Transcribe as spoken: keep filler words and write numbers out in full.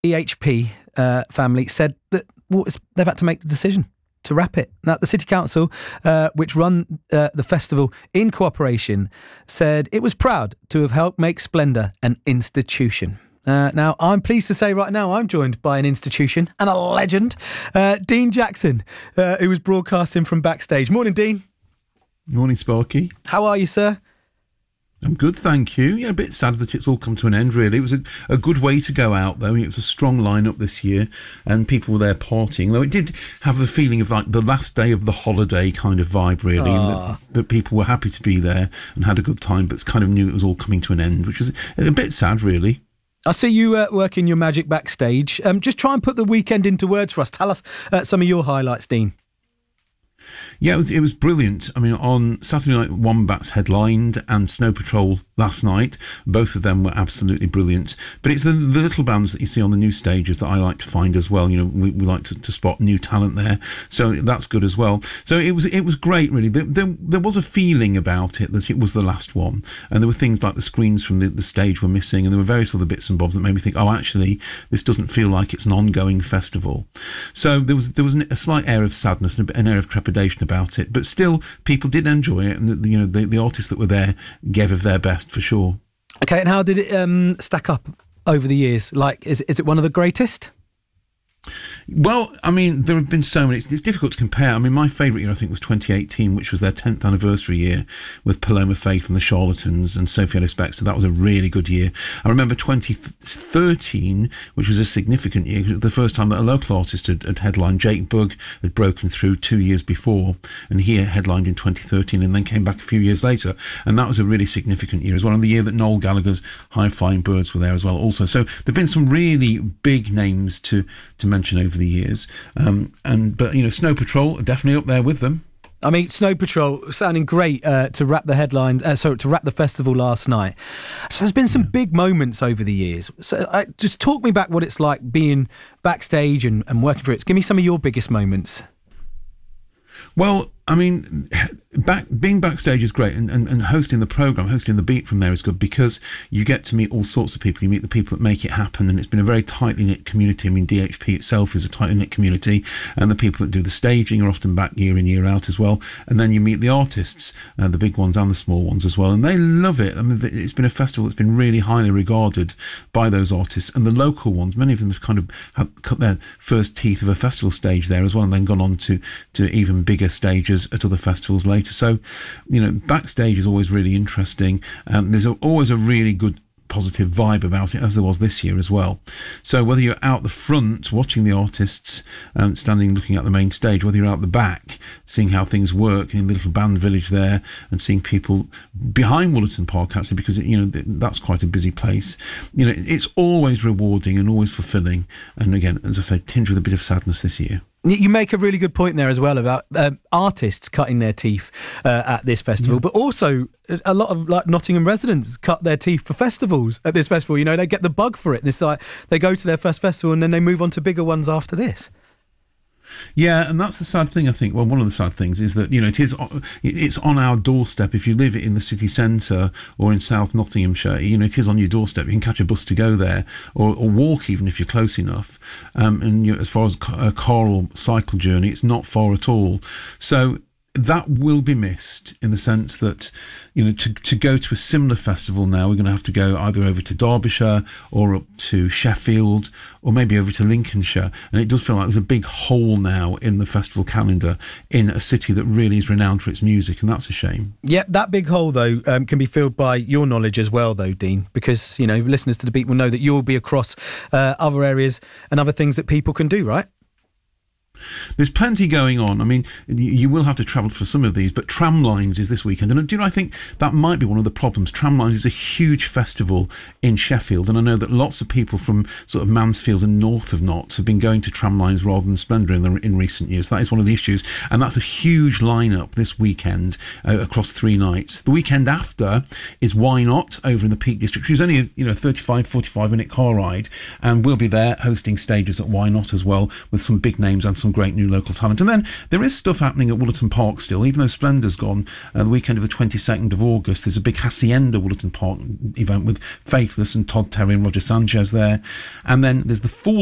D H P uh, family said that well, it's, they've had to make the decision to wrap it. Now, the City Council, uh, which run uh, the festival in cooperation, said it was proud to have helped make Splendour an institution. Uh, now, I'm pleased to say right now I'm joined by an institution and a legend, uh, Dean Jackson, uh, who was broadcasting from backstage. Morning, Dean. Morning, Sparky. How are you, sir? I'm good, thank you. Yeah, a bit sad that it's all come to an end, really. It was a, a good way to go out, though. It was a strong lineup this year, and people were there partying, though it did have the feeling of like the last day of the holiday kind of vibe, really, and that, that people were happy to be there and had a good time, but kind of knew it was all coming to an end, which was a bit sad, really. I see you uh, working your magic backstage. Um, just try and put the weekend into words for us. Tell us uh, some of your highlights, Dean. Yeah, it was, it was brilliant. I mean, on Saturday night, Wombats headlined and Snow Patrol last night. Both of them were absolutely brilliant. But it's the, the little bands that you see on the new stages that I like to find as well. You know, we, we like to, to spot new talent there. So that's good as well. So it was it was great, really. There, there, there was a feeling about it that it was the last one. And there were things like the screens from the, the stage were missing. And there were various other bits and bobs that made me think, oh, actually, this doesn't feel like it's an ongoing festival. So there was there was a slight air of sadness and an air of trepidation about it, but still people did enjoy it, and the, you know the, the artists that were there gave of their best for sure. Okay, and how did it um, stack up over the years? Like, is is it one of the greatest? Well, I mean, there have been so many. It's, it's difficult to compare. I mean, my favourite year, I think, was twenty eighteen, which was their tenth anniversary year with Paloma Faith and the Charlatans and Sophie Ellis-Bextor. That was a really good year. I remember twenty thirteen, which was a significant year, the first time that a local artist had, had headlined. Jake Bugg had broken through two years before, and he headlined in twenty thirteen and then came back a few years later. And that was a really significant year as well. And the year that Noel Gallagher's High Flying Birds were there as well also. So there have been some really big names to, to mention over the years, um, and but you know, Snow Patrol are definitely up there with them. I mean, Snow Patrol sounding great uh, to wrap the headlines. Uh, sorry, to wrap the festival last night. So there's been some yeah. big moments over the years. So uh, just talk me back what it's like being backstage and, and working for it. Give me some of your biggest moments. Well, I mean, back being backstage is great, and, and, and hosting the programme, hosting the beat from there is good because you get to meet all sorts of people. You meet the people that make it happen, and it's been a very tightly knit community. I mean, D H P itself is a tightly knit community, and the people that do the staging are often back year in, year out as well. And then you meet the artists, uh, the big ones and the small ones as well, and they love it. I mean, it's been a festival that's been really highly regarded by those artists, and the local ones, many of them have kind of have cut their first teeth of a festival stage there as well, and then gone on to, to even bigger stages at other festivals later. So, you know, backstage is always really interesting. Um, there's a, always a really good positive vibe about it, as there was this year as well. So whether you're out the front watching the artists um, standing looking at the main stage, whether you're out the back seeing how things work in the little band village there and seeing people behind Woollerton Park, actually, because it, you know that's quite a busy place, you know, it's always rewarding and always fulfilling, and again, as I say, tinged with a bit of sadness this year. You make a really good point there as well about um, artists cutting their teeth uh, at this festival, yeah. but also a lot of like Nottingham residents cut their teeth for festivals at this festival. You know, they get the bug for it. This like they go to their first festival and then they move on to bigger ones after this. Yeah, and that's the sad thing, I think. Well, one of the sad things is that, you know, it is it's on our doorstep. If you live in the city centre or in South Nottinghamshire, you know, it is on your doorstep. You can catch a bus to go there, or, or walk even if you're close enough. Um, and you know, as far as a car or cycle journey, it's not far at all. So that will be missed in the sense that, you know, to, to go to a similar festival now, we're going to have to go either over to Derbyshire or up to Sheffield or maybe over to Lincolnshire. And it does feel like there's a big hole now in the festival calendar in a city that really is renowned for its music, and that's a shame. Yeah, that big hole, though, um, can be filled by your knowledge as well, though, Dean, because, you know, listeners to The Beat will know that you'll be across uh, other areas and other things that people can do, right? There's plenty going on. I mean, you will have to travel for some of these, but Tramlines is this weekend. And do you know, I think that might be one of the problems. Tramlines is a huge festival in Sheffield, and I know that lots of people from sort of Mansfield and north of Notts have been going to Tramlines rather than Splendour in, the, in recent years. That is one of the issues, and that's a huge lineup this weekend uh, across three nights. The weekend after is Why Not over in the Peak District, which is only a you know thirty-five, forty-five minute car ride, and we'll be there hosting stages at Why Not as well with some big names and some some great new local talent. And then there is stuff happening at Woollerton Park still, even though Splendor's gone. Uh, the weekend of the twenty-second of August, there's a big Hacienda Woollerton Park event with Faithless and Todd Terry and Roger Sanchez there. And then there's the Fool